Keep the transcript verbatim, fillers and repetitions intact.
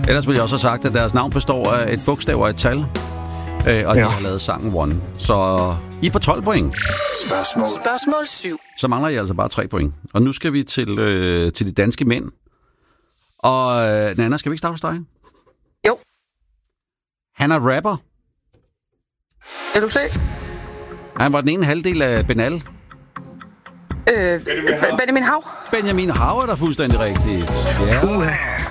Ellers ville jeg også have sagt, at deres navn består af et bogstav og et tal. Øh, og ja. De har lavet sangen One. Så I er på tolv point. Spørgsmål. Spørgsmål syv. Så mangler I altså bare tre point. Og nu skal vi til, øh, til de danske mænd. Og øh, Nanna, skal vi ikke starte hos dig? Jo. Han er rapper. Kan du se? Han var den ene halvdel af Benal. Øh, Benjamin Hav. Benjamin Hav er der fuldstændig rigtigt. Ja.